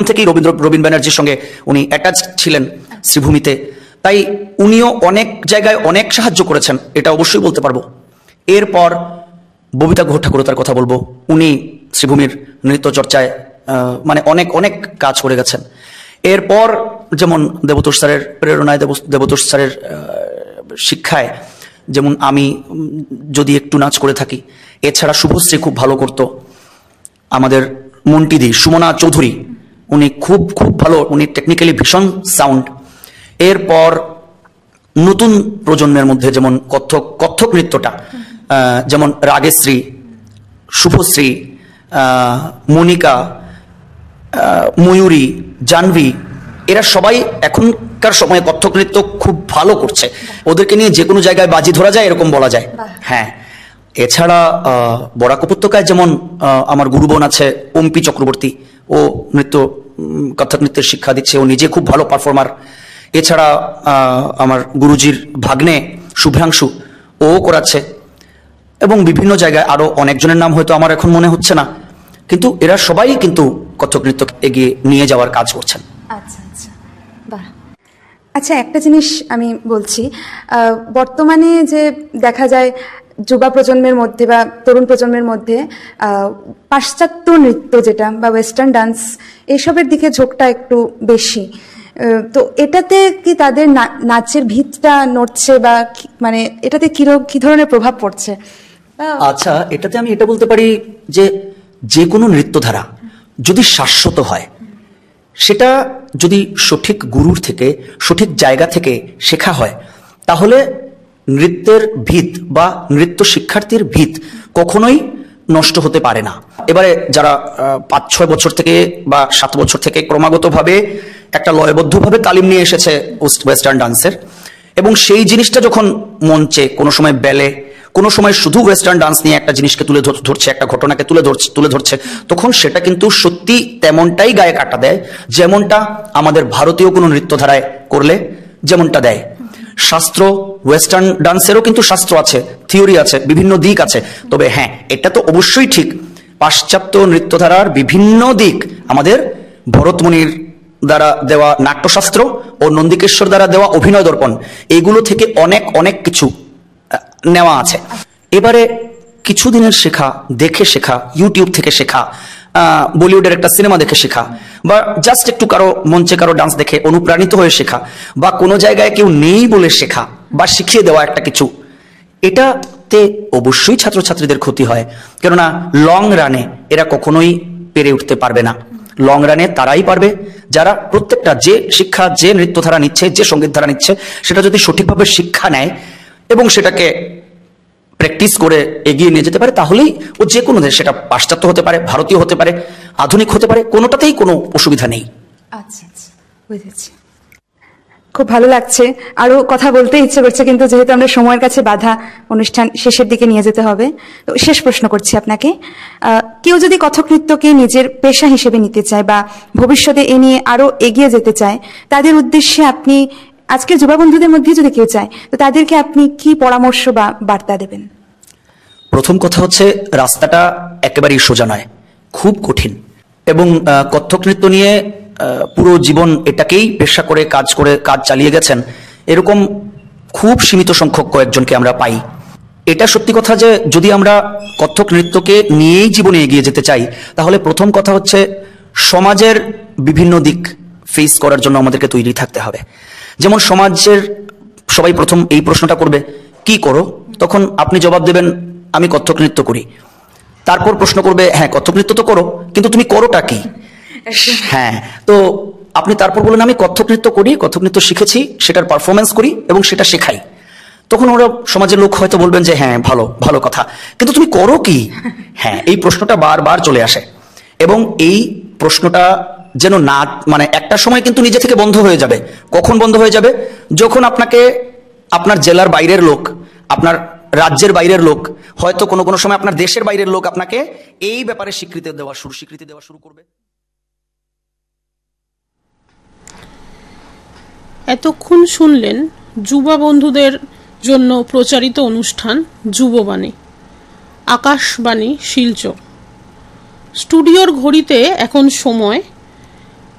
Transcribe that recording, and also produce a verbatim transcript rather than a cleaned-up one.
থেকেই রবীন্দ্র রবীন ব্যানার্জির সঙ্গে উনি অ্যাটাচ ছিলেন শ্রীভূমিতে, তাই উনিও অনেক জায়গায় অনেক সাহায্য করেছেন, এটা অবশ্যই বলতে পারবো। এরপর ববিতা গুহ ঠাকুরতার কথা বলবো, উনি শ্রীভূমির নৃত্য চর্চায় মানে অনেক অনেক কাজ করে গেছেন। এরপর যেমন দেবতোষ স্যারের প্রেরণায়, দেবতোষ স্যারের শিক্ষায় যেমন আমি যদি একটু নাচ করে থাকি, এছাড়া শুভশ্রী খুব ভালো করতো, আমাদের মন্টিদি সুমনা চৌধুরী উনি খুব খুব ভালো, উনি টেকনিক্যালি ভীষণ সাউন্ড। এরপর নতুন প্রজন্মের মধ্যে যেমন কত্থক কত্থক নৃত্যটা, যেমন রাগেশ্রী, শুভশ্রী, মনিকা, ময়ূরী, জাহ্নবী, এরা সবাই এখনকার সময়ে কত্থক নৃত্য খুব ভালো করছে, ওদেরকে নিয়ে যে কোনো জায়গায় বাজি ধরা যায় এরকম বলা যায়। হ্যাঁ, এছাড়া বরাক উপত্যকায় যেমন আমার গুরুবোন আছে পম্পি চক্রবর্তী, ও নৃত্য কত্থক নৃত্যের শিক্ষা দিচ্ছে, ও নিজে খুব ভালো পারফর্মার। এছাড়া আমার গুরুজির ভাগ্নে শুভ্রাংশু, ও করাচ্ছে, এবং বিভিন্ন জায়গায় আরো অনেকজনের নাম হয়তো আমার এখন মনে হচ্ছে না, কিন্তু এরা সবাই কিন্তু কত্থক নৃত্য এগিয়ে নিয়ে যাওয়ার কাজ করছেন। আচ্ছা আচ্ছা, বাহ। আচ্ছা, একটা জিনিস আমি বলছি, বর্তমানে যে দেখা যায় যুবা প্রজন্মের মধ্যে বা তরুণ প্রজন্মের মধ্যে পাশ্চাত্য নৃত্য যেটা বা ওয়েস্টার্ন ডান্স, এসবের দিকে ঝোঁকটা একটু বেশি, তো এটাতে কি তাদের নাচের ভিতটা নড়ছে বা মানে এটাতে কি কি ধরনের প্রভাব পড়ছে? আচ্ছা, এটাতে আমি এটা বলতে পারি যে যে কোনো নৃত্যধারা যদি শাশ্বত হয়, সেটা যদি সঠিক গুরুর থেকে সঠিক জায়গা থেকে শেখা হয়, তাহলে নৃত্যের ভিত বা নৃত্য শিক্ষার্থীর ভিত কখনোই নষ্ট হতে পারে না। এবারে যারা পাঁচ ছয় বছর থেকে বা সাত বছর থেকে ক্রমাগতভাবে একটা লয়বদ্ধভাবে তালিম নিয়ে এসেছে ওয়েস্টার্ন ডান্সের, এবং সেই জিনিসটা যখন মঞ্চে কোনো সময় বেলে, কোনো সময় শুধু ওয়েস্টার্ন ডান্স নিয়ে একটা জিনিসকে তুলে ধরছে, একটা ঘটনাকে তুলে ধরছে তুলে ধরছে তখন সেটা কিন্তু সত্যি তেমনটাই গায়ে কাটা দেয়, যেমনটা আমাদের ভারতীয় কোনো নৃত্যধারায় করলে যেমনটা দেয়। শাস্ত্র, ওয়েস্টার্ন ডান্সেরও কিন্তু শাস্ত্র আছে, থিওরি আছে, বিভিন্ন দিক আছে। তবে হ্যাঁ, এটা তো অবশ্যই ঠিক, পাশ্চাত্য নৃত্যধারার বিভিন্ন দিক আমাদের ভরতমুনির দ্বারা দেওয়া নাট্যশাস্ত্র ও নন্দিকেশ্বর দ্বারা দেওয়া অভিনয় দর্পণ, এগুলো থেকে অনেক অনেক কিছু নেওয়া আছে। এবারে কিছুদিনের শেখা, দেখে শেখা, ইউটিউব থেকে শেখা, বলিউডের একটা সিনেমা দেখে শেখা, বা জাস্ট একটু কারো মঞ্চে কারো ডান্স দেখে অনুপ্রাণিত হয়ে শেখা, বা কোনো জায়গায় কেউ নেই বলে শেখা বা শিখিয়ে দেওয়া একটা কিছু, এটাতে অবশ্যই ছাত্রছাত্রীদের ক্ষতি হয়। কেননা লং রানে এরা কখনোই পেরে উঠতে পারবে না। লং রানে তারাই পারবে যারা প্রত্যেকটা যে শিক্ষা, যে নৃত্যধারা নিচ্ছে, যে সঙ্গীত ধারা নিচ্ছে, সেটা যদি সঠিকভাবে শিক্ষা নেয় এবং সেটাকে প্র্যাকটিস করে এগিয়ে নিয়ে যেতে পারে, তাহলেই ও যে কোনো দেশ, সেটা পাশ্চাত্য হতে পারে, ভারতীয় হতে পারে, আধুনিক হতে পারে, কোনোটাতেই কোনো অসুবিধা নেই। আচ্ছা আচ্ছা, বুঝেছি। খুব ভালো লাগছে, আরো কথা বলতে ইচ্ছে করছে, কিন্তু যেহেতু আমরা সময়ের কাছে বাধা, অনুষ্ঠান শেষের দিকে নিয়ে যেতে হবে, তো শেষ প্রশ্ন করছি আপনাকে, কেউ যদি কত্থক নৃত্যকে নিজের পেশা হিসেবে নিতে চায় বা ভবিষ্যতে এ নিয়ে আরো এগিয়ে যেতে চায়, তাদের উদ্দেশ্যে আপনি, আজকের যুবা বন্ধুদের মধ্যে যদি কেউ চায়, তো তাদেরকে আপনি কি পরামর্শ বা বার্তা দেবেন? প্রথম কথা হচ্ছে, রাস্তাটা একেবারেই সোজা নয়, খুব কঠিন, এবং কত্থক নৃত্য নিয়ে পুরো জীবন এটাকেই পেশা করে কাজ করে কাজ চালিয়ে গেছেন এরকম খুব সীমিত সংখ্যক কয়েকজনকে আমরা পাই। এটা সত্যি কথা যে যদি আমরা কত্থক নৃত্যকে নিয়েই জীবনে এগিয়ে যেতে চাই, তাহলে প্রথম কথা হচ্ছে সমাজের বিভিন্ন দিক ফেস করার জন্য আমাদেরকে তৈরি থাকতে হবে। যেমন সমাজের সবাই প্রথম এই প্রশ্নটা করবে, কি করো? তখন আপনি জবাব দেবেন, আমি কত্থক নৃত্য করি। তারপর প্রশ্ন করবে, হ্যাঁ কত্থক নৃত্য তো করো, কিন্তু তুমি করোটা কি? হ্যাঁ, তো আপনি তারপর বলেন, আমি কত্থক নৃত্য করি, কত্থক নৃত্য শিখেছি, সেটার পারফরমেন্স করি এবং সেটা শেখাই। তখন ওরা সমাজের লোক হয়তো বলবেন যে হ্যাঁ ভালো ভালো কথা, কিন্তু তুমি করো কি? হ্যাঁ, এই প্রশ্নটা বারবার চলে আসে, এবং এই প্রশ্নটা যেন না, মানে একটা সময় কিন্তু নিজে থেকে বন্ধ হয়ে যাবে। কখন বন্ধ হয়ে যাবে? যখন আপনাকে আপনার জেলার বাইরের লোক, আপনার রাজ্যের বাইরের লোক, হয়তো কোনো কোনো সময় আপনার দেশের বাইরের লোক আপনাকে এই ব্যাপারে স্বীকৃতি দেওয়া শুরু স্বীকৃতি দেওয়া শুরু করবে। এতক্ষণ শুনলেন যুবা বন্ধুদের জন্য প্রচারিত অনুষ্ঠান যুববাণী, আকাশবাণী শিলচর। স্টুডিওর ঘড়িতে এখন সময়